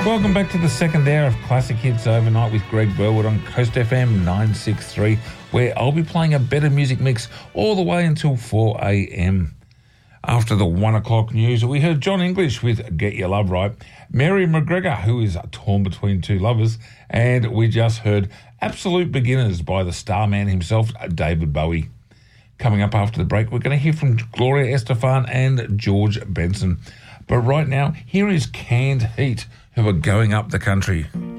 Welcome back to the second hour of Classic Hits Overnight with Greg Burwood on Coast FM 963, where I'll be playing a better music mix all the way until 4 a.m. After the 1 o'clock news, we heard John English with Get Your Love Right, Mary McGregor, who is torn between two lovers, and we just heard Absolute Beginners by the starman himself, David Bowie. Coming up after the break, we're going to hear from Gloria Estefan and George Benson. But right now, here is Canned Heat, who are going up the country.